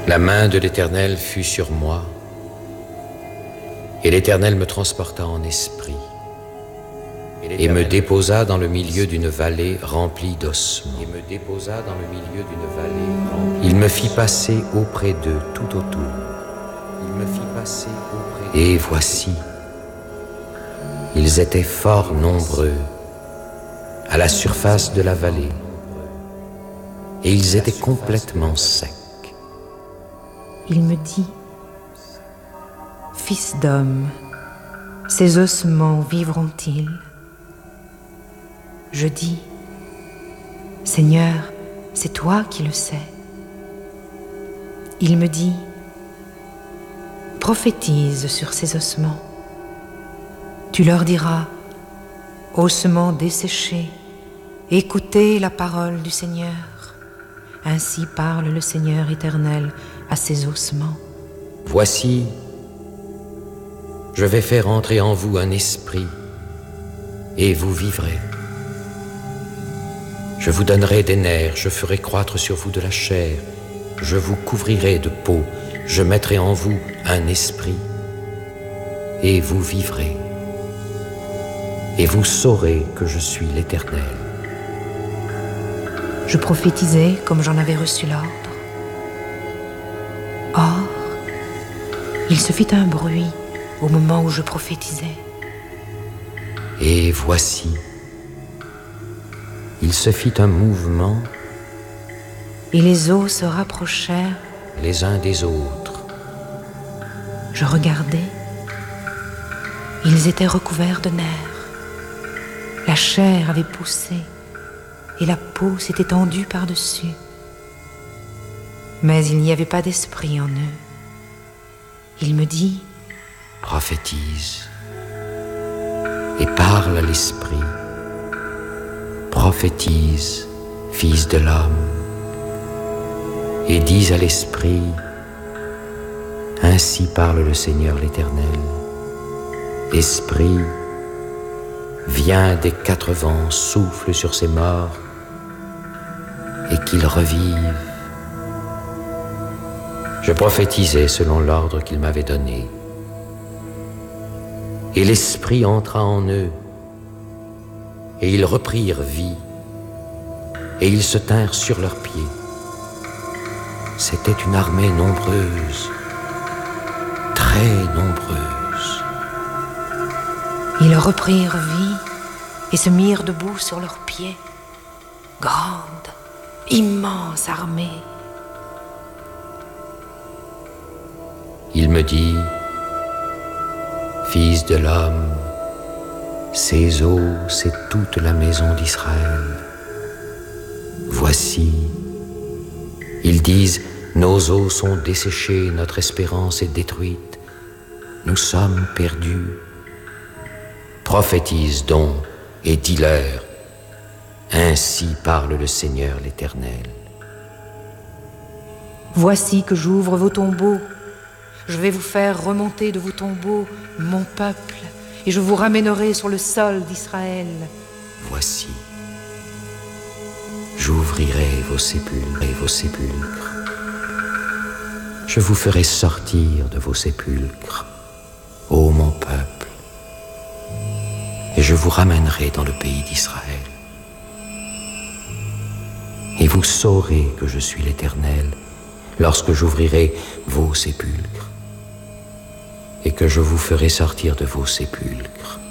La main de l'Éternel fut sur moi, et l'Éternel me transporta en esprit, et me déposa dans le milieu d'une vallée remplie d'ossements. Il me fit passer auprès d'eux tout autour. Et voici, ils étaient fort nombreux à la surface de la vallée, et ils étaient complètement secs. Il me dit: Fils d'homme, ces ossements vivront-ils? Je dis: Seigneur, c'est toi qui le sais. Il me dit: prophétise sur ces ossements. Tu leur diras: ossements desséchés, écoutez la parole du Seigneur. Ainsi parle le Seigneur éternel à ces ossements. Voici, je vais faire entrer en vous un esprit, et vous vivrez. Je vous donnerai des nerfs, je ferai croître sur vous de la chair, je vous couvrirai de peau, je mettrai en vous un esprit, et vous vivrez. Et vous saurez que je suis l'Éternel. Je prophétisais comme j'en avais reçu l'ordre. Or, il se fit un bruit au moment où je prophétisais. Et voici, il se fit un mouvement, et les eaux se rapprochèrent les uns des autres. Je regardais, ils étaient recouverts de nerfs. La chair avait poussé, et la peau s'était tendue par-dessus. Mais il n'y avait pas d'esprit en eux. Il me dit: prophétise et parle à l'esprit. Prophétise, fils de l'homme, et dis à l'esprit: ainsi parle le Seigneur l'Éternel. Esprit, viens des quatre vents, souffle sur ces morts, et qu'ils revivent. Je prophétisais selon l'ordre qu'il m'avait donné. Et l'Esprit entra en eux, et ils reprirent vie, et ils se tinrent sur leurs pieds. C'était une armée nombreuse, très nombreuse. Ils reprirent vie et se mirent debout sur leurs pieds. Grande, immense armée. Il me dit: fils de l'homme, ces eaux, c'est toute la maison d'Israël. Voici, ils disent: nos eaux sont desséchées, notre espérance est détruite, nous sommes perdus. Prophétise donc et dis-leur: ainsi parle le Seigneur l'Éternel. Voici que j'ouvre vos tombeaux. Je vais vous faire remonter de vos tombeaux mon peuple, et je vous ramènerai sur le sol d'Israël. Voici, j'ouvrirai vos sépulcres. Je vous ferai sortir de vos sépulcres, ô mon peuple, et je vous ramènerai dans le pays d'Israël. Et vous saurez que je suis l'Éternel lorsque j'ouvrirai vos sépulcres et que je vous ferai sortir de vos sépulcres.